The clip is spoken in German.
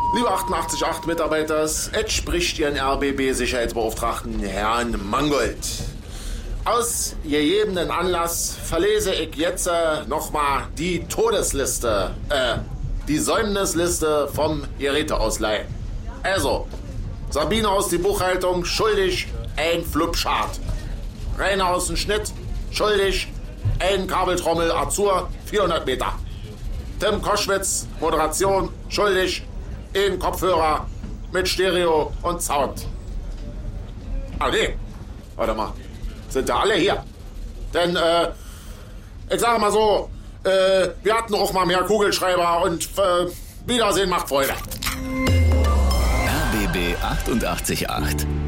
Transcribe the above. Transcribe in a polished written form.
Liebe 88.8 Mitarbeiters, es spricht Ihren RBB-Sicherheitsbeauftragten Herrn Mangold. Aus gegebenen Anlass verlese ich jetzt nochmal die Todesliste, die Säumnisliste vom Geräteausleih. Also, Sabine aus der Buchhaltung, schuldig, ein Flipchart. Rainer aus dem Schnitt, schuldig, ein Kabeltrommel Azur, 400 Meter. Tim Koschwitz, Moderation, schuldig, ein Kopfhörer mit Stereo und Sound. Ah nee, warte mal, sind ja alle hier. Denn, ich sage mal so, wir hatten auch mal mehr Kugelschreiber und Wiedersehen macht Freude. RBB 88.8